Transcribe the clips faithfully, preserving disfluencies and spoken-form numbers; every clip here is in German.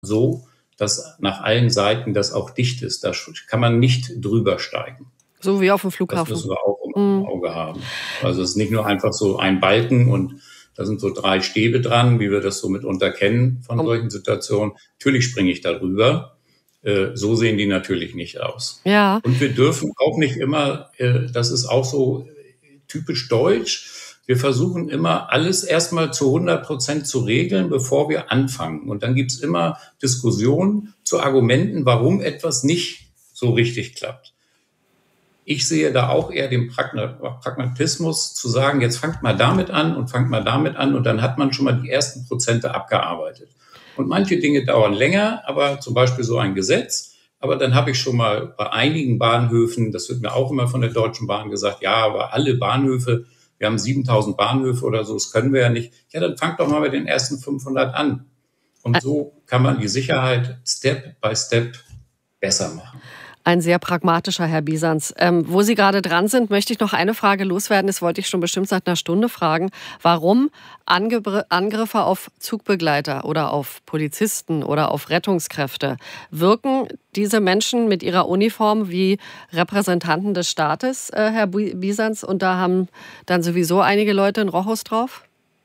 so, dass nach allen Seiten das auch dicht ist. Da kann man nicht drüber steigen. So wie auf dem Flughafen. Das müssen wir auch im Auge haben. Also es ist nicht nur einfach so ein Balken und da sind so drei Stäbe dran, wie wir das so mitunter kennen von solchen Situationen. Natürlich springe ich da drüber. Äh, so sehen die natürlich nicht aus. Ja. Und wir dürfen auch nicht immer, äh, das ist auch so typisch deutsch, wir versuchen immer alles erstmal zu hundert Prozent zu regeln, bevor wir anfangen. Und dann gibt's immer Diskussionen zu Argumenten, warum etwas nicht so richtig klappt. Ich sehe da auch eher den Pragmatismus zu sagen, jetzt fangt mal damit an und fangt mal damit an und dann hat man schon mal die ersten Prozente abgearbeitet. Und manche Dinge dauern länger, aber zum Beispiel so ein Gesetz. Aber dann habe ich schon mal bei einigen Bahnhöfen, das wird mir auch immer von der Deutschen Bahn gesagt, ja, aber alle Bahnhöfe, wir haben siebentausend Bahnhöfe oder so, das können wir ja nicht. Ja, dann fangt doch mal bei den ersten fünfhundert an. Und so kann man die Sicherheit Step by Step besser machen. Ein sehr pragmatischer Herr Bisanz. Ähm, wo Sie gerade dran sind, möchte ich noch eine Frage loswerden. Das wollte ich schon bestimmt seit einer Stunde fragen. Warum Angr- Angriffe auf Zugbegleiter oder auf Polizisten oder auf Rettungskräfte? Wirken diese Menschen mit ihrer Uniform wie Repräsentanten des Staates, äh, Herr Bisanz? Und da haben dann sowieso einige Leute einen Rochus drauf?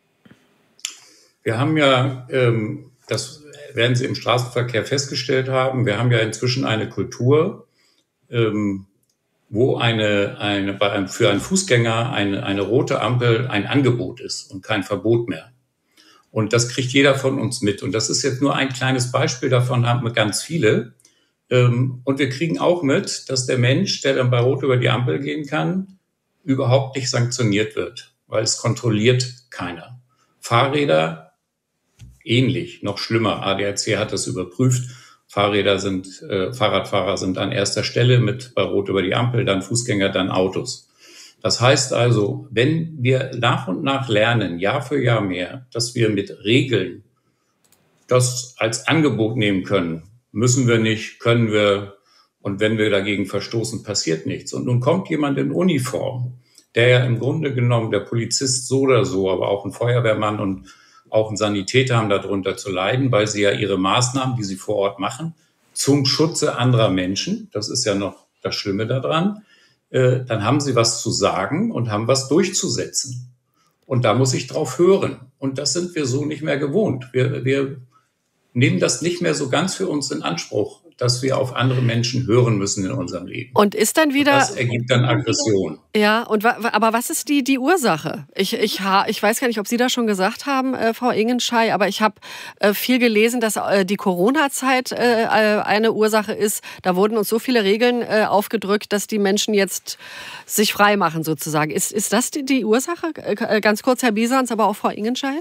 Wir haben ja, ähm, das werden Sie im Straßenverkehr festgestellt haben, wir haben ja inzwischen eine Kultur, ähm, wo eine, eine, bei einem, für einen Fußgänger eine, eine rote Ampel ein Angebot ist und kein Verbot mehr. Und das kriegt jeder von uns mit. Und das ist jetzt nur ein kleines Beispiel, davon haben wir ganz viele. Ähm, und wir kriegen auch mit, dass der Mensch, der dann bei Rot über die Ampel gehen kann, überhaupt nicht sanktioniert wird, weil es kontrolliert keiner. Fahrräder ähnlich, noch schlimmer. A D A C hat das überprüft. Fahrräder sind, äh, Fahrradfahrer sind an erster Stelle mit bei Rot über die Ampel, dann Fußgänger, dann Autos. Das heißt also, wenn wir nach und nach lernen, Jahr für Jahr mehr, dass wir mit Regeln das als Angebot nehmen können, müssen wir nicht, können wir, und wenn wir dagegen verstoßen, passiert nichts. Und nun kommt jemand in Uniform, der ja im Grunde genommen, der Polizist so oder so, aber auch ein Feuerwehrmann und auch ein Sanitäter haben darunter zu leiden, weil sie ja ihre Maßnahmen, die sie vor Ort machen, zum Schutze anderer Menschen, das ist ja noch das Schlimme daran, äh, dann haben sie was zu sagen und haben was durchzusetzen. Und da muss ich drauf hören. Und das sind wir so nicht mehr gewohnt. Wir, wir nehmen das nicht mehr so ganz für uns in Anspruch, dass wir auf andere Menschen hören müssen in unserem Leben. Und ist dann wieder... Und das ergibt dann Aggression. Ja, und wa- aber was ist die, die Ursache? Ich, ich, ha, ich weiß gar nicht, ob Sie das schon gesagt haben, äh, Frau Ingenschei, aber ich habe äh, viel gelesen, dass äh, die Corona-Zeit äh, eine Ursache ist. Da wurden uns so viele Regeln äh, aufgedrückt, dass die Menschen jetzt sich frei machen sozusagen. Ist, ist das die, die Ursache? Äh, ganz kurz, Herr Bisanz, aber auch Frau Ingenschei?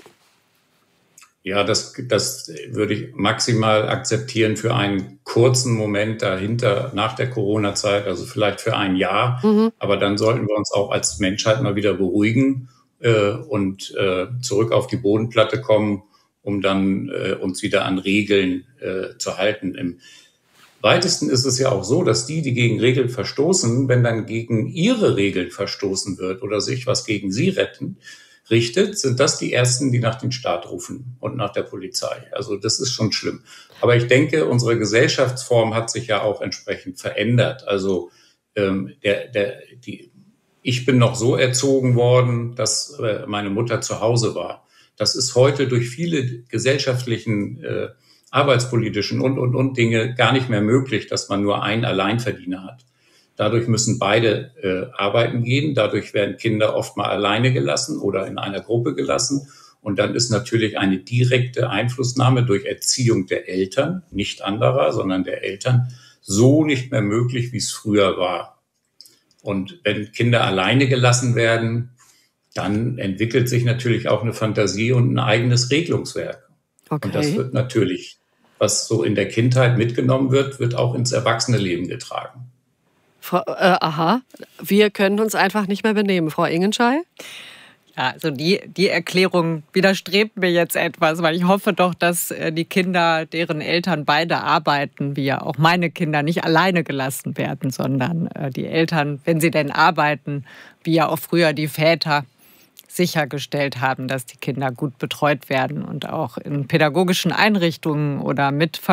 Ja, das, das würde ich maximal akzeptieren für einen kurzen Moment dahinter, nach der Corona-Zeit, also vielleicht für ein Jahr. Mhm. Aber dann sollten wir uns auch als Menschheit mal wieder beruhigen äh, und äh, zurück auf die Bodenplatte kommen, um dann äh, uns wieder an Regeln äh, zu halten. Im weitesten ist es ja auch so, dass die, die gegen Regeln verstoßen, wenn dann gegen ihre Regeln verstoßen wird oder sich was gegen sie retten, richtet, sind das die Ersten, die nach dem Staat rufen und nach der Polizei. Also das ist schon schlimm. Aber ich denke, unsere Gesellschaftsform hat sich ja auch entsprechend verändert. Also ähm, der, der, die, ich bin noch so erzogen worden, dass äh, meine Mutter zu Hause war. Das ist heute durch viele gesellschaftlichen, äh, arbeitspolitischen und, und, und Dinge gar nicht mehr möglich, dass man nur einen Alleinverdiener hat. Dadurch müssen beide äh, arbeiten gehen. Dadurch werden Kinder oft mal alleine gelassen oder in einer Gruppe gelassen. Und dann ist natürlich eine direkte Einflussnahme durch Erziehung der Eltern, nicht anderer, sondern der Eltern, so nicht mehr möglich, wie es früher war. Und wenn Kinder alleine gelassen werden, dann entwickelt sich natürlich auch eine Fantasie und ein eigenes Regelungswerk. Okay. Und das wird natürlich, was so in der Kindheit mitgenommen wird, wird auch ins Erwachsenenleben getragen. Frau, äh, aha, wir können uns einfach nicht mehr benehmen. Frau Ingenschei? Ja, also die, die Erklärung widerstrebt mir jetzt etwas, weil ich hoffe doch, dass die Kinder, deren Eltern beide arbeiten, wie ja auch meine Kinder, nicht alleine gelassen werden, sondern die Eltern, wenn sie denn arbeiten, wie ja auch früher die Väter, sichergestellt haben, dass die Kinder gut betreut werden und auch in pädagogischen Einrichtungen oder mit